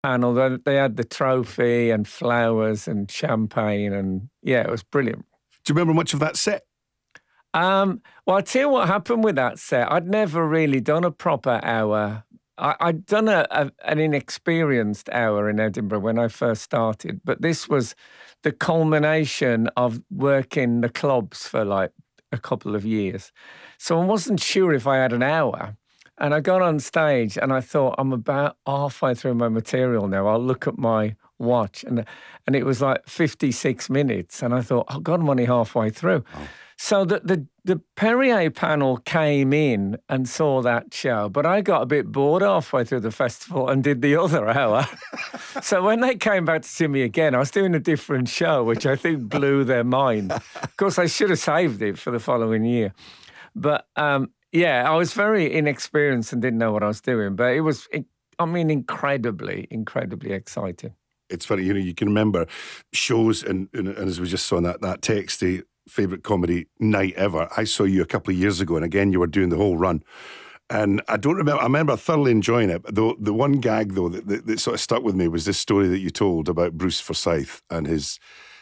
panel. They had the trophy and flowers and champagne, and yeah, it was brilliant. Do you remember much of that set? Well, I'll tell you what happened with that set. I'd never really done a proper hour. I'd done an inexperienced hour in Edinburgh when I first started, but this was the culmination of working the clubs for like a couple of years. So I wasn't sure if I had an hour. And I got on stage and I thought, I'm about halfway through my material now. I'll look at my watch. And it was like 56 minutes. And I thought, oh God, I'm only halfway through. Oh. So the Perrier panel came in and saw that show, but I got a bit bored halfway through the festival and did the other hour. So when they came back to see me again, I was doing a different show, which I think blew their mind. Of course, I should have saved it for the following year. But yeah, I was very inexperienced and didn't know what I was doing, but it was, incredibly, incredibly exciting. It's funny, you can remember shows, and as we just saw in that text, the favourite comedy night ever. I saw you a couple of years ago, and again, you were doing the whole run. And I remember thoroughly enjoying it. The one gag, though, that sort of stuck with me was this story that you told about Bruce Forsyth and his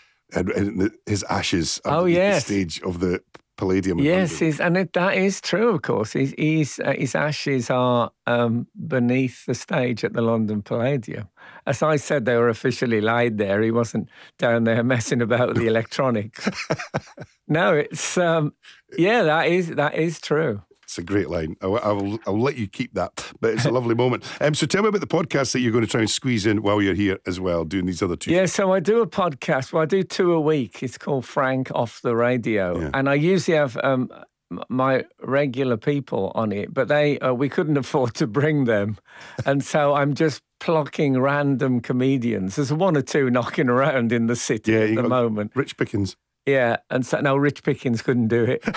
ashes on the stage of the Palladium. Yes, that is true, of course. His ashes are beneath the stage at the London Palladium. As I said, they were officially laid there. He wasn't down there messing about with the electronics. No, it's that is true. It's a great line. I'll let you keep that, but it's a lovely moment. So tell me about the podcast that you're going to try and squeeze in while you're here as well, doing these other two. Yeah, so I do a podcast. Well, I do 2 a week. It's called Frank Off the Radio. And I usually have my regular people on it, but we couldn't afford to bring them. And so I'm just plucking random comedians. There's 1 or 2 knocking around in the city at the moment. Rich Pickens. Yeah, and so no, Rich Pickens couldn't do it.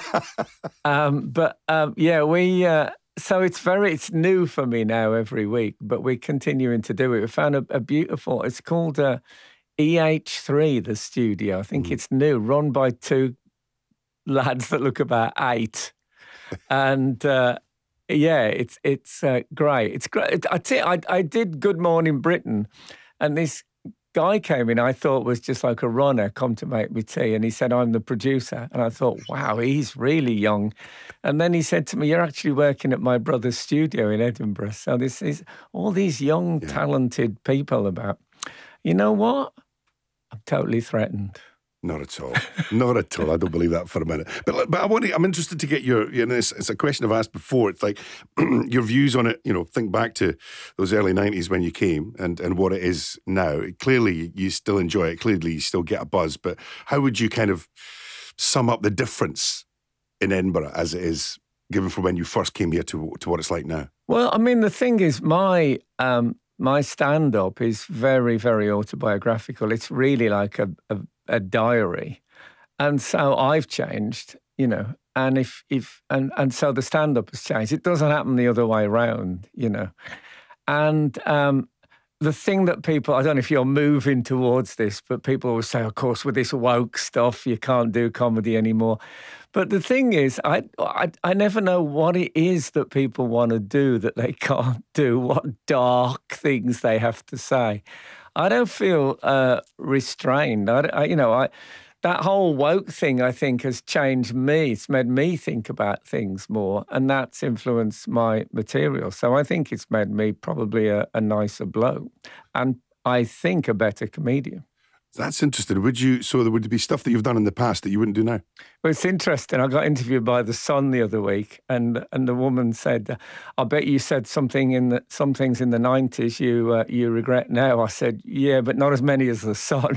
So it's new for me now every week, but we're continuing to do it. We found a beautiful, it's called EH3, the studio. I think it's new, run by 2 lads that look about 8. And it's great. It's great. I did Good Morning Britain, and this guy came in, I thought was just like a runner, come to make me tea, and he said, I'm the producer. And I thought, wow, he's really young. And then he said to me, you're actually working at my brother's studio in Edinburgh. So this is all these young, talented people about. You know what? I'm totally threatened. Not at all. Not at all. I don't believe that for a minute. But I'm interested to get your, it's a question I've asked before. It's like your views on it, think back to those early 90s when you came and what it is now. Clearly, you still enjoy it. Clearly, you still get a buzz. But how would you kind of sum up the difference in Edinburgh as it is, given from when you first came here to what it's like now? Well, the thing is, my stand-up is very, very autobiographical. It's really like a diary. And so I've changed, and and so the stand-up has changed. It doesn't happen the other way around, And the thing that people, I don't know if you're moving towards this, but people will say, of course, with this woke stuff, you can't do comedy anymore. But the thing is, I never know what it is that people want to do that they can't do, what dark things they have to say. I don't feel restrained. That whole woke thing, I think, has changed me. It's made me think about things more, and that's influenced my material. So I think it's made me probably a nicer bloke, and I think a better comedian. That's interesting. So there would be stuff that you've done in the past that you wouldn't do now? Well, it's interesting. I got interviewed by The Sun the other week, and the woman said, I bet you said some things in the 90s you regret now. I said, yeah, but not as many as The Sun.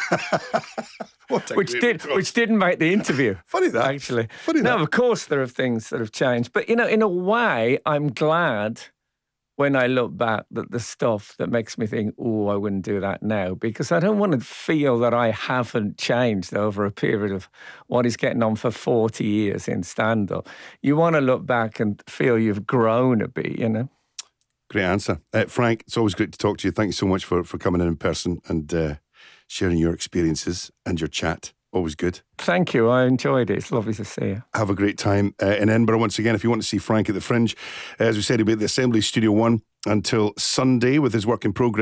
which didn't make the interview. Funny that. Actually. No, of course there are things that have changed. But, in a way, I'm glad when I look back at the stuff that makes me think, oh, I wouldn't do that now, because I don't want to feel that I haven't changed over a period of what is getting on for 40 years in stand-up. You want to look back and feel you've grown a bit, Great answer. Frank, it's always great to talk to you. Thank you so much for coming in person and sharing your experiences and your chat. Always good. Thank you. I enjoyed it. It's lovely to see you. Have a great time in Edinburgh once again. If you want to see Frank at the Fringe, as we said, he'll be at the Assembly Studio 1 until Sunday with his work in progress.